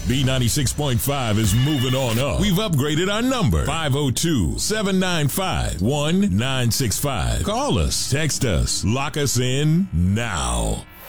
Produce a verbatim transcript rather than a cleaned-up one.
B ninety-six point five is moving on up. We've upgraded our number. five oh two, seven nine five, one nine six five. Call us, text us, lock us in now.